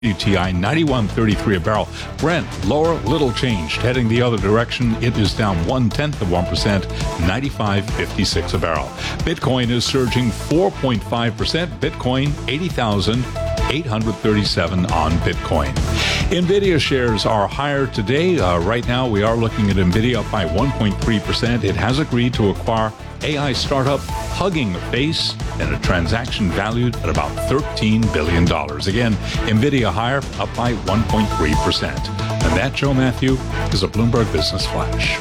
WTI 91.33 a barrel. Brent lower, little changed. Heading the other direction, it is down 0.1%, 95.56 a barrel. Bitcoin is surging 4.5%. Bitcoin 80,837 on Bitcoin. Nvidia shares are higher today. Right now, we are looking at Nvidia up by 1.3%. It has agreed to acquire AI startup Hugging Face in a transaction valued at about $13 billion. Again, Nvidia higher, up by 1.3%. And that, Joe Matthew, is a Bloomberg Business Flash.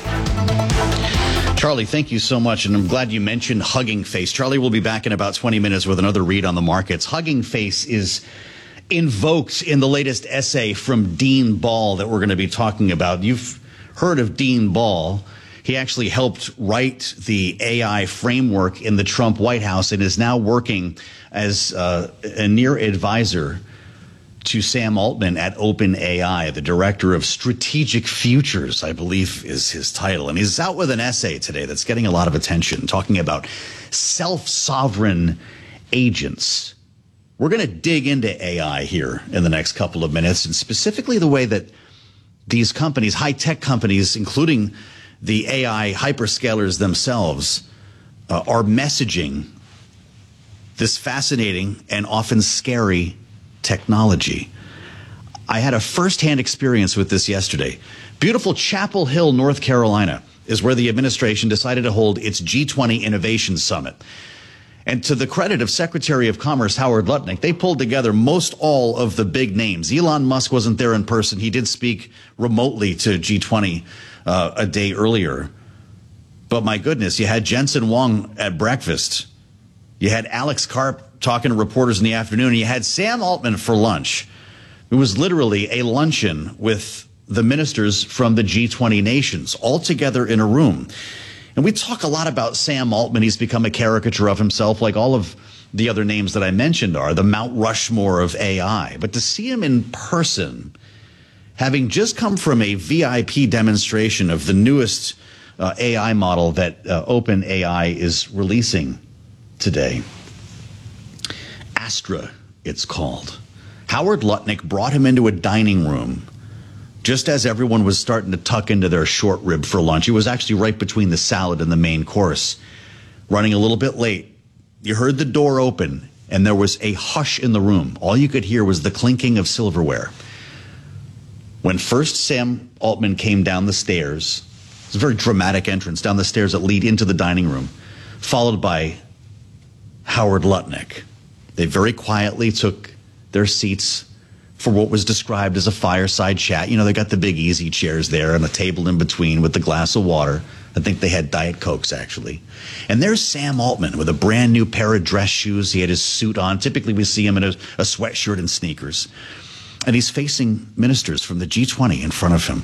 Charlie, thank you so much, and I'm glad you mentioned Hugging Face. Charlie will be back in about 20 minutes with another read on the markets. Hugging Face is invoked in the latest essay from Dean Ball that we're going to be talking about. You've heard of Dean Ball. He actually helped write the AI framework in the Trump White House and is now working as a near advisor to Sam Altman at OpenAI, the director of strategic futures, I believe is his title. And he's out with an essay today that's getting a lot of attention, talking about self-sovereign agents. We're going to dig into AI here in the next couple of minutes, and specifically the way that these companies, high-tech companies, including the AI hyperscalers themselves, are messaging this fascinating and often scary technology. I had a firsthand experience with this yesterday. Beautiful Chapel Hill, North Carolina, is where the administration decided to hold its G20 Innovation Summit. And to the credit of Secretary of Commerce Howard Lutnick, they pulled together most all of the big names. Elon Musk wasn't there in person. He did speak remotely to G20 a day earlier. But my goodness, you had Jensen Huang at breakfast. You had Alex Karp talking to reporters in the afternoon. And you had Sam Altman for lunch. It was literally a luncheon with the ministers from the G20 nations all together in a room. And we talk a lot about Sam Altman. He's become a caricature of himself, like all of the other names that I mentioned are, the Mount Rushmore of AI. But to see him in person, having just come from a VIP demonstration of the newest AI model that OpenAI is releasing today, Astra, it's called. Howard Lutnick brought him into a dining room just as everyone was starting to tuck into their short rib for lunch. It was actually right between the salad and the main course, running a little bit late. You heard the door open, and there was a hush in the room. All you could hear was the clinking of silverware. When first Sam Altman came down the stairs, it was a very dramatic entrance down the stairs that lead into the dining room, followed by Howard Lutnick. They very quietly took their seats for what was described as a fireside chat. You know, they got the big easy chairs there and a table in between with the glass of water. I think they had Diet Cokes, actually. And there's Sam Altman with a brand new pair of dress shoes. He had his suit on. Typically, we see him in a sweatshirt and sneakers. And he's facing ministers from the G20 in front of him,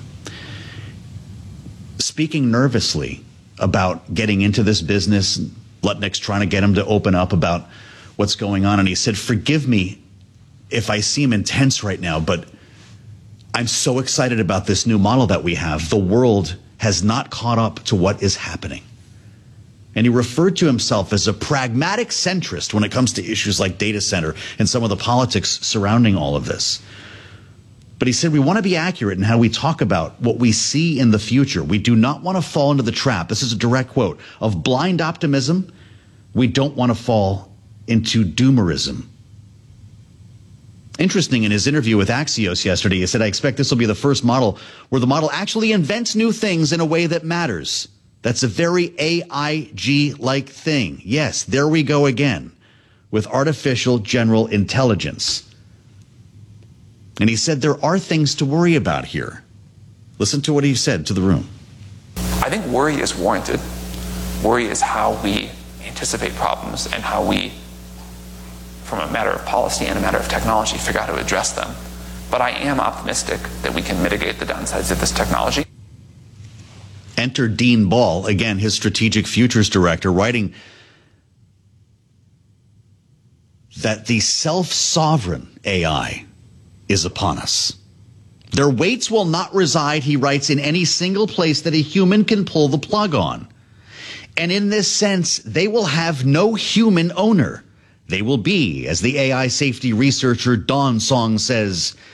speaking nervously about getting into this business. Lutnick's trying to get him to open up about what's going on. And he said, "Forgive me if I seem intense right now, but I'm so excited about this new model that we have. The world has not caught up to what is happening." And he referred to himself as a pragmatic centrist when it comes to issues like data center and some of the politics surrounding all of this. But he said, we want to be accurate in how we talk about what we see in the future. We do not want to fall into the trap, this is a direct quote, of blind optimism. We don't want to fall into doomerism. Interesting, in his interview with Axios yesterday, he said, "I expect this will be the first model where the model actually invents new things in a way that matters. That's a very AIG-like thing." Yes, there we go again with artificial general intelligence. And he said there are things to worry about here. Listen to what he said to the room. I think worry is warranted. Worry is how we anticipate problems and how we, from a matter of policy and a matter of technology, figure out how to address them. But I am optimistic that we can mitigate the downsides of this technology. Enter Dean Ball, again, his strategic futures director, writing that the self-sovereign AI is upon us. Their weights will not reside, he writes, in any single place that a human can pull the plug on. And in this sense, they will have no human owner. They will be, as the AI safety researcher Dawn Song says,